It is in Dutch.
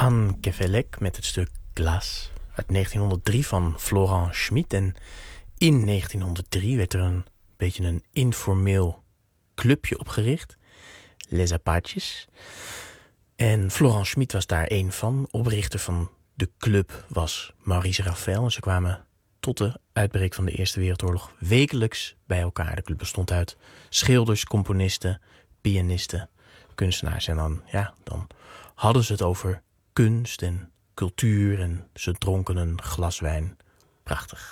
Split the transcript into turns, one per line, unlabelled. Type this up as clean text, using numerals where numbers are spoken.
Anne Kefelec met het stuk Glace uit 1903 van Florent Schmitt. En in 1903 werd er een beetje een informeel clubje opgericht, Les Apaches. En Florent Schmitt was daar één van. Oprichter van de club was Maurice Ravel. En ze kwamen tot de uitbraak van de Eerste Wereldoorlog wekelijks bij elkaar. De club bestond uit schilders, componisten, pianisten, kunstenaars. En dan hadden ze het over kunst en cultuur en ze dronken een glas wijn. Prachtig.